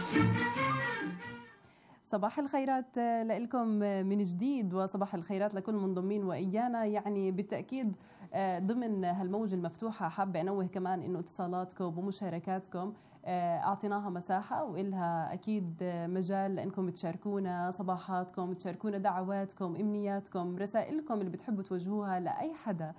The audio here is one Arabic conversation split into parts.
صباح الخيرات لكم من جديد، وصباح الخيرات لكل المنضمين وإيانا. يعني بالتأكيد ضمن هالموجة المفتوحة حابة أنوه كمان أنه اتصالاتكم ومشاركاتكم أعطيناها مساحة وإلها أكيد مجال لأنكم تشاركونا صباحاتكم، تشاركونا دعواتكم، إمنياتكم، رسائلكم اللي بتحبوا توجهوها لأي حدا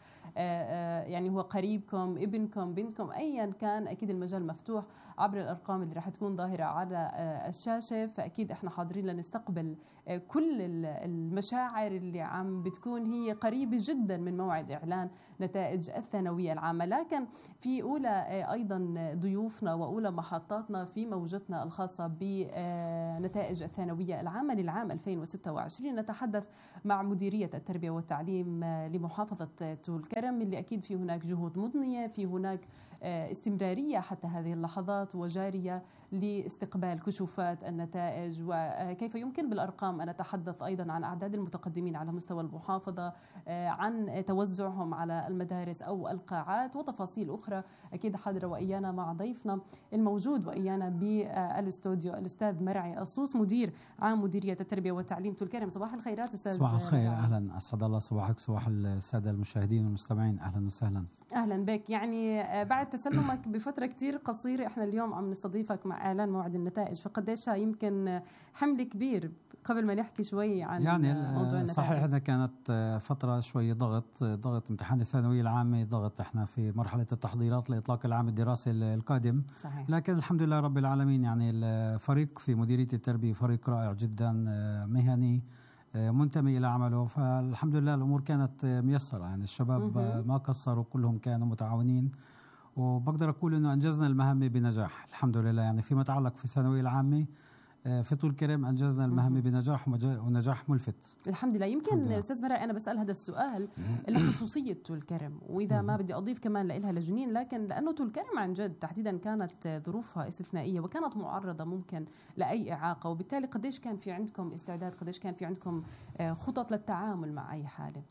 يعني هو قريبكم، ابنكم، بنتكم، أيا كان. أكيد المجال مفتوح عبر الأرقام اللي رح تكون ظاهرة على الشاشة. فأكيد إحنا حاضرين لنستقبل كل المشاعر اللي عم بتكون هي قريبة جدا من موعد إعلان نتائج الثانوية العامة. لكن في أولى أيضا ضيوفنا وأولى محطاتنا في موجتنا الخاصة بنتائج الثانوية العامة للعام 2026 نتحدث مع مديرية التربية والتعليم لمحافظة طول كرم، اللي أكيد في هناك جهود مضنية، في هناك استمرارية حتى هذه اللحظات وجارية لاستقبال كشوفات النتائج، وكيف يمكن بالأرقام أن نتحدث أيضا عن أعداد المتقدمين على مستوى المحافظة، عن توزعهم على المدارس أو القاعات وتفاصيل أخرى. أكيد حاضرة وإيانا مع ضيفنا الموجود وإيانا بالاستوديو الأستاذ مرعي الصوص، مدير عام مديرية التربية والتعليم طول كرم. صباح الخيرات أستاذ. صباح الخير، أهلا، أسعد الله صباحك، صباح السادة المشاهدين والمستمعين، أهلا وسهلا. أهلا بك. يعني بعد تسلمك بفترة كتير قصيرة احنا اليوم عم نستضيفك مع إعلان موعد النتائج، فقديش يمكن حمل كبير قبل ما نحكي شوي عن يعني موضوع النتائج. صحيح أنها كانت فترة شوي ضغط امتحان الثانوية العامة، ضغط احنا في مرحلة التحضيرات لإطلاق العام الدراسي القادم. صحيح. لكن الحمد لله رب العالمين، يعني الفريق في مديرية التربية فريق رائع جدا، مهني، منتمي إلى عمله، فالحمد لله الأمور كانت ميسرة. يعني الشباب ما قصروا، كلهم كانوا متعاونين، وبقدر أقول أنه أنجزنا المهمة بنجاح الحمد لله. يعني فيما يتعلق في الثانوية العامة في طول كرم أنجزنا المهمة بنجاح ونجاح ملفت الحمد لله. يمكن أستاذ مرعي أنا بسأل هذا السؤال لخصوصية طول كرم، وإذا ما بدي أضيف كمان لإلها لجنين، لكن لأنه طول كرم عن جد تحديدا كانت ظروفها استثنائية وكانت معرضة ممكن لأي إعاقة، وبالتالي قديش كان في عندكم استعداد، قديش كان في عندكم خطط للتعامل مع أي حالة؟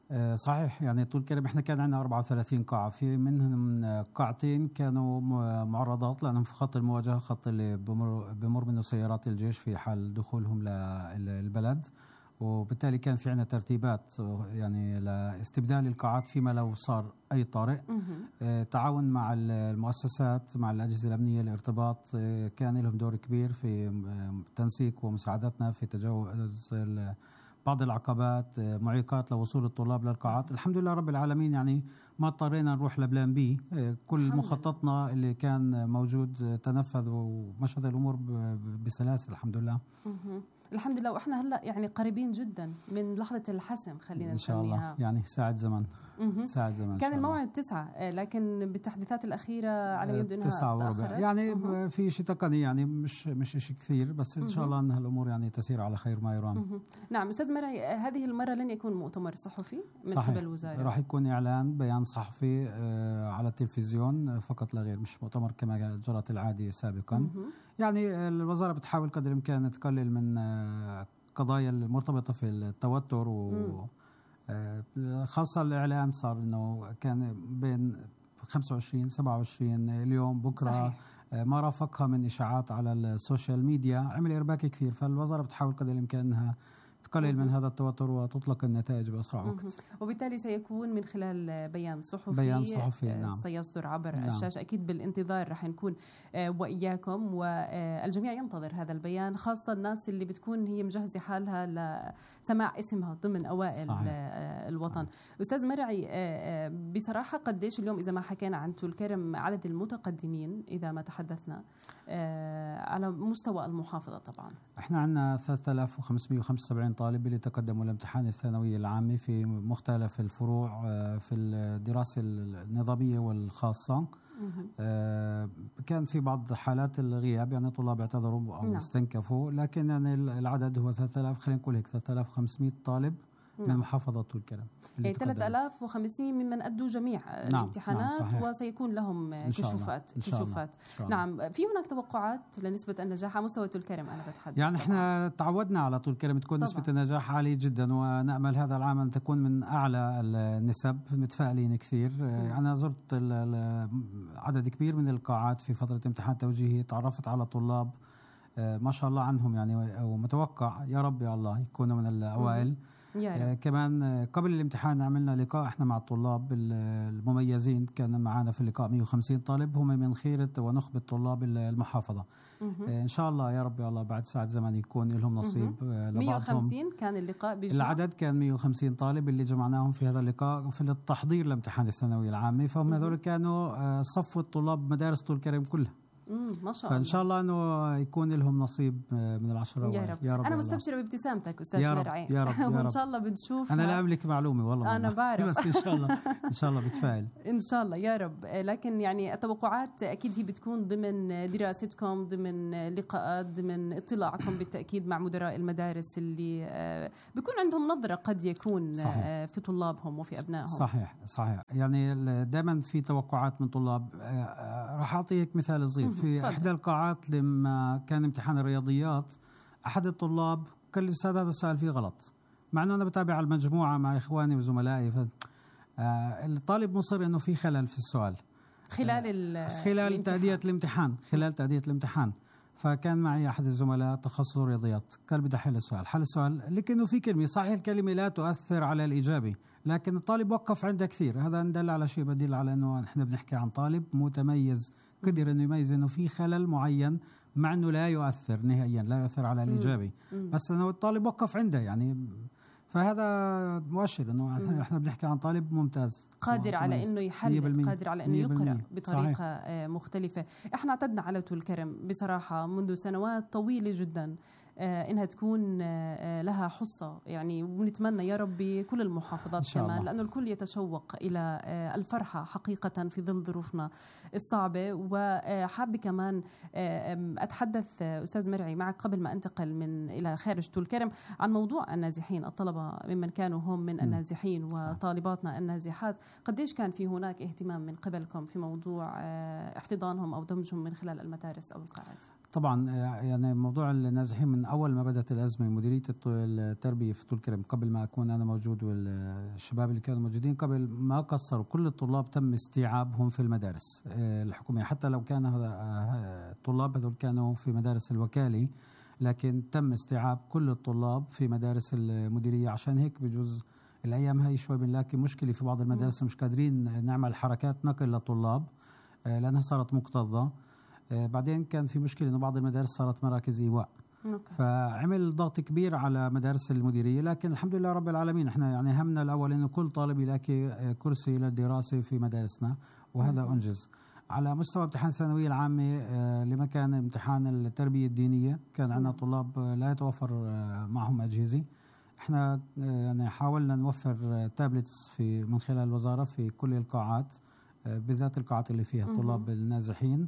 صحيح. يعني طول كرم احنا كان عندنا 34 قاعة، في منهم قاعتين كانوا معرضات لأنهم في خط المواجهة، خط اللي بمر منه سيارات الجيش في حال دخولهم للبلد، وبالتالي كان في عندنا ترتيبات يعني لاستبدال القاعات فيما لو صار أي طارئ. تعاون مع المؤسسات، مع الأجهزة الأمنية، الارتباط كان لهم دور كبير في تنسيق ومساعدتنا في تجاوز بعض العقبات، معيقات لوصول الطلاب للقاعات. الحمد لله رب العالمين، يعني ما اضطرينا نروح لبلان بي، كل مخططنا اللي كان موجود تنفذ ومشت الأمور بسلاسة الحمد لله. الحمد لله. وإحنا هلأ يعني قريبين جدا من لحظة الحسم، خلينا إن شاء نسميها. الله، يعني ساعة زمن. ساعة زمن كان الموعد 9، لكن بالتحديثات الأخيرة على ما يبدو أنها 9:15 يعني في شيء تقني، يعني مش شيء كثير، بس إن شاء الله أن الأمور يعني تسير على خير ما يرام. نعم أستاذ مرعي، هذه المرة لن يكون مؤتمر صحفي من صحيح. قبل الوزارة، راح يكون إعلان بيان صحفي على التلفزيون فقط لا غير، مش مؤتمر كما جرت العادة سابقا. يعني الوزارة بتحاول قدر الإمكان تقلل من قضايا المرتبطة في التوتر، خاصة الإعلان صار إنه كان بين 25 27 اليوم بكرة. صحيح. ما رافقها من إشاعات على السوشيال ميديا عمل إرباك كثير، فالوزارة بتحاول قدر الإمكان أنها تقلل من هذا التوتر وتطلق النتائج بأسرع وقت. وبالتالي سيكون من خلال بيان صحفي نعم. سيصدر عبر نعم. الشاشة. أكيد بالانتظار رح نكون وإياكم، والجميع ينتظر هذا البيان، خاصة الناس اللي بتكون هي مجهزة حالها لسماع اسمها ضمن أوائل صحيح. الوطن. صحيح. أستاذ مرعي، بصراحة قديش اليوم إذا ما حكينا عن طول كرم عدد المتقدمين، إذا ما تحدثنا على مستوى المحافظة؟ طبعا احنا عندنا 3575 طالب اللي تقدموا لامتحان الثانوية العامة في مختلف الفروع في الدراسة النظامية والخاصة. كان في بعض حالات الغياب، يعني طلاب اعتذروا أو استنكفوا، لكن يعني العدد هو 3000، خلينا نقول هيك 3500 طالب من محافظة طول كرم. 3500 ممن أدوا جميع الامتحانات. نعم. وسيكون لهم كشوفات. نعم. في هناك توقعات لنسبة النجاح على مستوى طول كرم؟ أنا بتحدث يعني احنا تعودنا على طول كرم تكون نسبة النجاح عالية جدا، ونأمل هذا العام أن تكون من أعلى النسب، متفائلين كثير. أنا زرت عدد كبير من القاعات في فترة امتحان توجيهي، تعرفت على طلاب ما شاء الله عنهم يعني، ومتوقع يا رب يا الله يكونوا من الأوائل. كمان قبل الامتحان عملنا لقاء احنا مع الطلاب المميزين، كان معنا في اللقاء 150 طالب هم من خيرة ونخبة طلاب المحافظة. ان شاء الله يا رب يا الله بعد ساعة زمن يكون لهم نصيب لبعضهم. 150 كان اللقاء بجمع. العدد كان 150 طالب اللي جمعناهم في هذا اللقاء في التحضير لامتحان الثانوية العامة، فهم هذول كانوا صفوا الطلاب مدارس طول كرم كلها. ما شاء الله. فإن شاء الله إنه يكون لهم نصيب من العشرة يا رب. يا رب. أنا مستبشرة بابتسامتك أستاذ مرعي. يا رب. وإن شاء الله بنشوف. أنا لا أملك معلومة والله. أنا بعرف. بس إن شاء الله إن شاء الله بتفائل. إن شاء الله يا رب. لكن يعني التوقعات أكيد هي بتكون ضمن دراستكم، ضمن لقاءات، ضمن اطلاعكم بالتأكيد مع مدراء المدارس اللي بيكون عندهم نظرة قد يكون صحيح. في طلابهم وفي أبنائهم. صحيح. يعني دائما في توقعات من طلاب. راح أعطيك مثال صغير. في إحدى القاعات لما كان امتحان الرياضيات، أحد الطلاب قال لي أستاذ هذا السؤال فيه غلط، مع أنه أنا بتابع المجموعة مع إخواني وزملائي. الطالب مصر أنه في خلل في السؤال خلال تأدية الامتحان. فكان معي أحد الزملاء تخصص رياضيات، قال بدي حل السؤال لكنه في كلمة صحيح الكلمة لا تؤثر على الإجابة، لكن الطالب وقف عندها كثير. هذا ندل على شيء، بدل على أنه نحن بنحكي عن طالب متميز قدر أنه يميز أنه في خلل معين، مع أنه لا يؤثر نهائيا، لا يؤثر على الإجابة، بس أنه الطالب وقف عنده يعني. فهذا مؤشر أنه إحنا بنحكي عن طالب ممتاز قادر على أنه يحلل، قادر على أنه يقرأ بطريقة صحيح. مختلفة. إحنا اعتدنا على طول الكرم بصراحة منذ سنوات طويلة جدا إنها تكون لها حصة يعني، ونتمنى يا رب بكل المحافظات كمان، لأنه الكل يتشوق إلى الفرحة حقيقة في ظل ظروفنا الصعبة. وحابة كمان أتحدث أستاذ مرعي معك قبل ما أنتقل إلى خارج طول الكرم عن موضوع النازحين، الطلبة ممن كانوا هم من النازحين وطالباتنا النازحات. قديش كان في هناك اهتمام من قبلكم في موضوع احتضانهم أو دمجهم من خلال المدارس أو القاعات؟ طبعا يعني موضوع النازحين من أول ما بدأت الأزمة، مديرية التربية في طول كرم قبل ما أكون أنا موجود والشباب اللي كانوا موجودين قبل ما قصروا، كل الطلاب تم استيعابهم في المدارس الحكومية، حتى لو كان الطلاب هذول كانوا في مدارس الوكالة، لكن تم استيعاب كل الطلاب في مدارس المديرية. عشان هيك بجوز الأيام هاي شوي بنلاقي مشكلة في بعض المدارس، مش قادرين نعمل حركات نقل للطلاب لأنها صارت مكتظة. بعدين كان في مشكلة إنه بعض المدارس صارت مراكز إيواء، فعمل ضغط كبير على مدارس المديرية. لكن الحمد لله رب العالمين احنا يعني همنا الأول إنه كل طالب يلاقي كرسي للدراسة في مدارسنا، وهذا أنجز. على مستوى امتحان الثانوية العامة لما كان امتحان التربية الدينية، كان عندنا طلاب لا يتوفر معهم أجهزة. احنا يعني حاولنا نوفر تابلتس من خلال الوزارة في كل القاعات، بالذات القاعات اللي فيها الطلاب النازحين.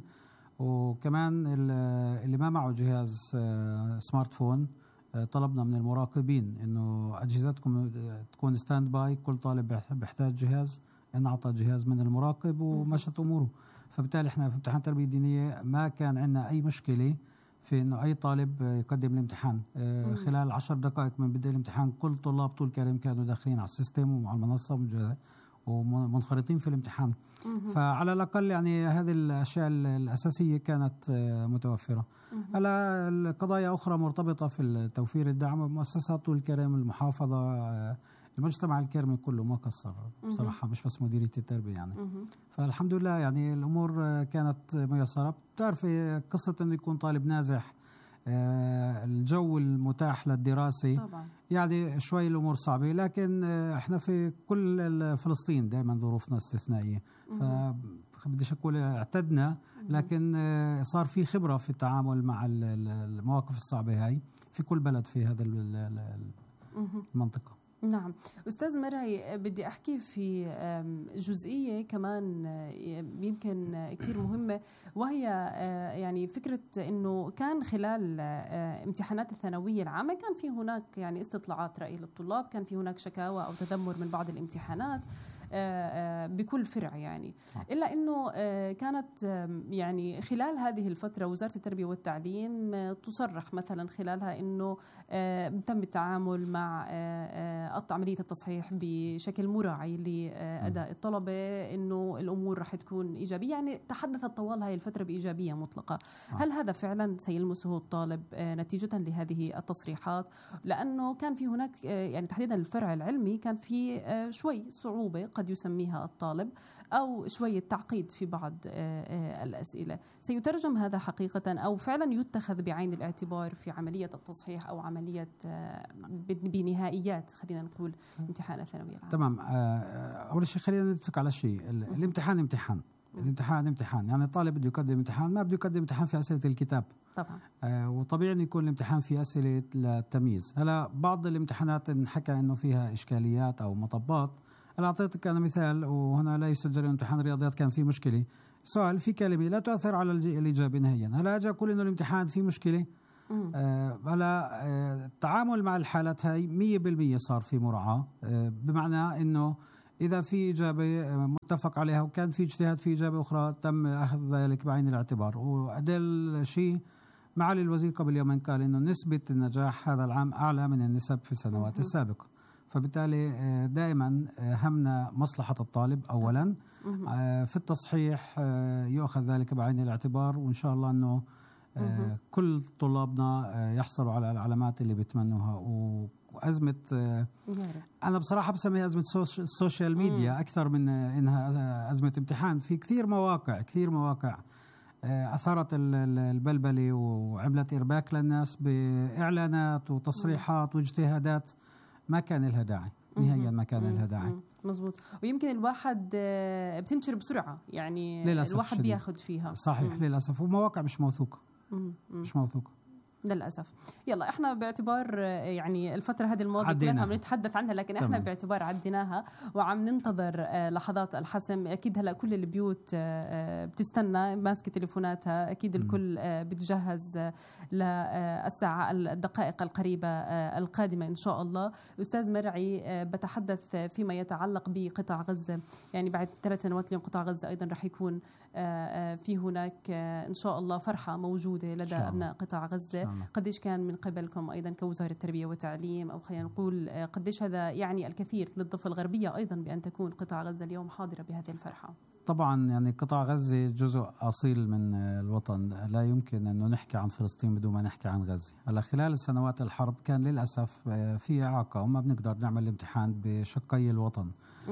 وكمان اللي ما معه جهاز سمارت فون طلبنا من المراقبين انه اجهزتكم تكون ستاند باي، كل طالب بيحتاج جهاز انعطى جهاز من المراقب ومشت اموره. فبالتالي احنا في امتحان التربيه الدينيه ما كان عندنا اي مشكله في انه اي طالب يقدم الامتحان. خلال 10 دقائق من بدء الامتحان كل طلاب طول كريم كانوا داخلين على السيستم وعلى المنصه ومنخرطين في الامتحان. فعلى الأقل يعني هذه الأشياء الأساسية كانت متوفرة. على القضايا أخرى مرتبطة في توفير الدعم، مؤسسات طول الكرم، المحافظة، المجتمع الكرمي كله ما قصر بصراحة، مش بس مديرية التربية يعني. فالحمد لله يعني الأمور كانت ميسرة. بتعرفي قصة أنه يكون طالب نازح، الجو المتاح للدراسة طبعا. يعني شوي الأمور صعبة، لكن احنا في كل فلسطين دائما ظروفنا استثنائية، فبديش أقول اعتدنا، لكن صار في خبرة في التعامل مع المواقف الصعبة هاي في كل بلد في هذا المنطقة. نعم أستاذ مرعي، بدي أحكي في جزئية كمان يمكن كتير مهمة، وهي يعني فكرة أنه كان خلال امتحانات الثانوية العامة كان في هناك يعني استطلاعات رأي للطلاب، كان في هناك شكاوى أو تذمر من بعض الامتحانات. بكل فرع يعني. إلا أنه كانت يعني خلال هذه الفترة وزارة التربية والتعليم تصرح مثلا خلالها أنه تم التعامل مع عملية التصحيح بشكل مراعي لأداء الطلبة، أنه الأمور رح تكون إيجابية، يعني تحدثت طوال هذه الفترة بإيجابية مطلقة. هل هذا فعلا سيلمسه الطالب نتيجة لهذه التصريحات؟ لأنه كان في هناك يعني تحديدا الفرع العلمي كان في شوي صعوبة قد يسميها الطالب أو شوية تعقيد في بعض الأسئلة. سيترجم هذا حقيقة أو فعلا يتخذ بعين الاعتبار في عملية التصحيح أو عملية بنهائيات خلينا نقول امتحان الثانوية العامة؟ تمام. أول شيء خلينا نتفق على شيء. الامتحان امتحان، الامتحان امتحان، يعني الطالب بده يقدم امتحان، ما بده يقدم امتحان في أسئلة الكتاب طبعا. وطبيعي أن يكون الامتحان في أسئلة التمييز. هلا بعض الامتحانات انحكى أنه فيها إشكاليات أو مطبات. أنا أعطيتك أنا مثال، وهنا لا يسجل امتحان الرياضيات كان فيه مشكلة، سؤال في كلمة لا تؤثر على الإجابة نهائيا. هلا أجي أقول إنه الامتحان فيه مشكلة. هلا التعامل مع الحالات هاي 100% صار في مراعاة، بمعنى إنه إذا في إجابة متفق عليها وكان في اجتهاد في إجابة أخرى تم أخذ ذلك بعين الاعتبار. وأدل شيء معالي الوزير قبل يومين قال إنه نسبة النجاح هذا العام أعلى من النسب في السنوات السابقة، فبالتالي دائما همنا مصلحة الطالب أولا. في التصحيح يؤخذ ذلك بعين الاعتبار، وإن شاء الله أنه كل طلابنا يحصلوا على العلامات اللي بيتمنوها. وأزمة أنا بصراحة بسميها أزمة السوشيال ميديا أكثر من إنها أزمة امتحان. في كثير مواقع أثارت البلبلة وعملت إرباك للناس بإعلانات وتصريحات واجتهادات ما كان لها داعي نهائيا، ما كان لها داعي. مزبوط. ويمكن الواحد بتنشر بسرعة، يعني الواحد بياخد فيها. صحيح. للأسف. ومواقع مش موثوقة. مش موثوقة للأسف. يلا احنا باعتبار يعني الفترة هذه الماضية كلها عم نتحدث عنها، لكن احنا باعتبار عديناها وعم ننتظر لحظات الحسم. اكيد هلا كل البيوت بتستنى ماسكة تليفوناتها، اكيد الكل بتجهز للساعة الدقائق القريبة القادمة ان شاء الله. استاذ مرعي، بتحدث فيما يتعلق بقطاع غزة، يعني بعد 3 سنوات اليوم قطاع غزة ايضا رح يكون في هناك ان شاء الله فرحة موجودة لدى ابناء قطاع غزة. قديش كان من قبلكم أيضا كوزارة التربية والتعليم، أو خلينا نقول قديش هذا يعني الكثير للضفة الغربية أيضا بأن تكون قطاع غزة اليوم حاضرة بهذه الفرحة؟ طبعا يعني قطاع غزة جزء أصيل من الوطن، لا يمكن أنه نحكي عن فلسطين بدون ما نحكي عن غزة. هلا خلال السنوات الحرب كان للأسف في إعاقة وما بنقدر نعمل الامتحان بشقي الوطن.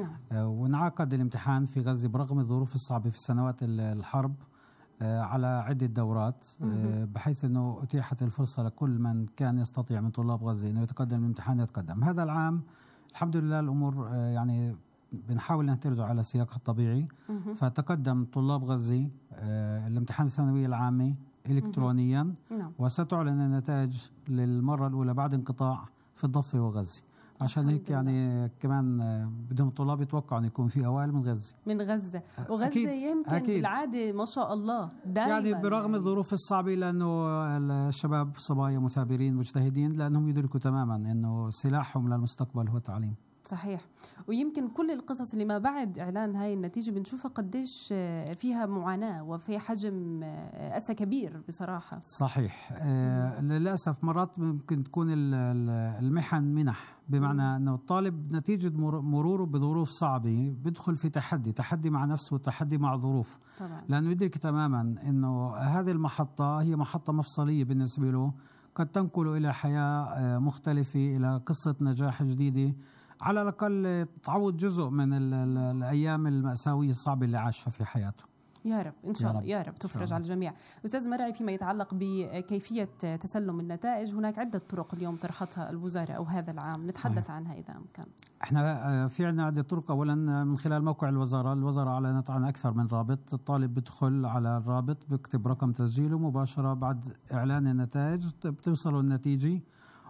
وانعقد الامتحان في غزة برغم الظروف الصعبة في سنوات الحرب على عدة دورات، بحيث أنه أتيحت الفرصة لكل من كان يستطيع من طلاب غزة أنه يتقدم الامتحان يتقدم. هذا العام الحمد لله الأمور يعني بنحاول أن ترجع على سياقها الطبيعي. فتقدم طلاب غزة الامتحان الثانوية العامة إلكترونيا، وستعلن النتائج للمرة الأولى بعد انقطاع في الضفة وغزة. عشان هيك يعني كمان بدهم الطلاب يتوقعوا أن يكون في أوائل من غزة. وغزة أكيد يمكن أكيد. بالعادة ما شاء الله دائما يعني برغم الظروف الصعبة، لأنه الشباب صبايا مثابرين مجتهدين، لأنهم يدركوا تماما أنه سلاحهم للمستقبل هو التعليم. صحيح. ويمكن كل القصص اللي ما بعد إعلان هاي النتيجة بنشوفها قديش فيها معاناة وفي حجم أسى كبير بصراحة. صحيح. للأسف مرات ممكن تكون المحن منح، بمعنى أنه الطالب نتيجة مروره بظروف صعبة بدخل في تحدي مع نفسه وتحدي مع ظروف طبعا. لأنه يدرك تماما أنه هذه المحطة هي محطة مفصلية بالنسبة له، قد تنقل إلى حياة مختلفة، إلى قصة نجاح جديدة، على الأقل تعوض جزء من الأيام المأساوية الصعبة اللي عاشها في حياته. يا رب إن شاء الله، يا رب تفرج على الجميع. أستاذ مرعي، فيما يتعلق بكيفية تسلم النتائج، هناك عدة طرق اليوم طرحتها الوزارة أو هذا العام نتحدث عنها إذا أمكن. احنا في عندنا عدة طرق. أولا من خلال موقع الوزارة أعلنت عن أكثر من رابط. الطالب بدخل على الرابط بيكتب رقم تسجيله مباشرة، بعد إعلان النتائج بتوصله النتيجة،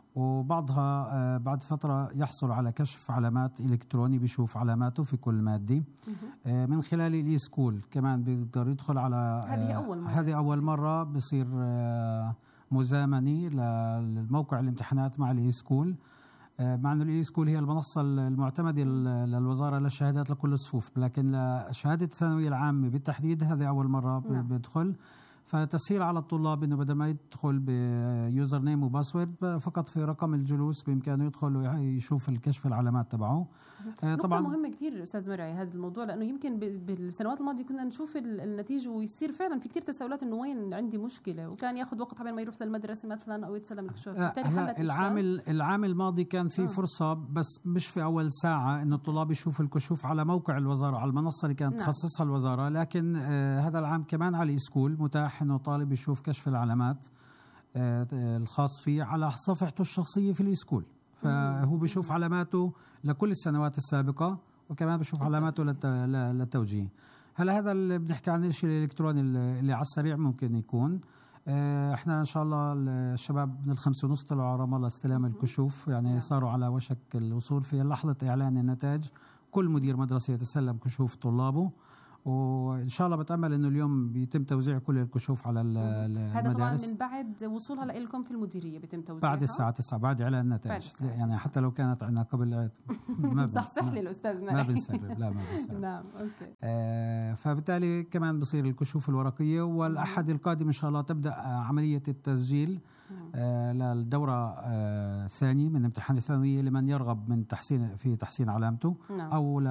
وبعضها بعد فترة يحصل على كشف علامات إلكتروني بيشوف علاماته في كل مادة. من خلال الإي سكول كمان بيقدر يدخل على هذه أول مرة بصير مزامنة للموقع الامتحانات مع الإي سكول. مع أنه الإي سكول هي المنصة المعتمدة للوزارة للشهادات لكل الصفوف، لكن لشهادة الثانوية العامة بالتحديد هذه أول مرة بيدخل. فتسهيل على الطلاب انه بدل ما يدخل بيوزر نيم وباسورد فقط في رقم الجلوس بامكانه يدخل ويشوف الكشف العلامات تبعه. طبعا مهمه كثير استاذ مرعي هذا الموضوع، لانه يمكن بالسنوات الماضيه كنا نشوف النتيجه ويصير فعلا في كثير تساؤلات انه وين عندي مشكله، وكان ياخذ وقت قبل ما يروح للمدرسه مثلا او يتسلم الكشوف. العام الماضي كان في فرصه بس مش في اول ساعه انه الطلاب يشوفوا الكشوف على موقع الوزاره على المنصه اللي كانت تخصصها الوزاره، لكن هذا العام كمان على السكول متاح انه طالب يشوف كشف العلامات الخاص فيه على صفحته الشخصيه في السكول، فهو بيشوف علاماته لكل السنوات السابقه وكمان بيشوف علاماته للتوجيه. هلا هذا اللي بنحكي عن الشيء الالكتروني اللي على السريع ممكن يكون. احنا ان شاء الله الشباب من 5:30 طلعوا على رام الله استلام الكشوف، يعني صاروا على وشك الوصول في لحظه اعلان النتائج. كل مدير مدرسه يتسلم كشوف طلابه، وإن شاء الله بتأمل إنه اليوم بيتم توزيع كل الكشوف على المدارس. هذا طبعا من بعد وصولها لكم في المديرية بيتم توزيعها بعد الساعة 9 بعد إعلان النتائج، يعني حتى لو كانت عندنا قبل صح لي الأستاذ ما بنسرب. لا ما بنسرب. نعم أوكي. فبالتالي كمان بصير الكشوف الورقية، والأحد القادم إن شاء الله تبدأ عملية التسجيل للدورة الثانية من امتحان الثانوية لمن يرغب من تحسين علامته أو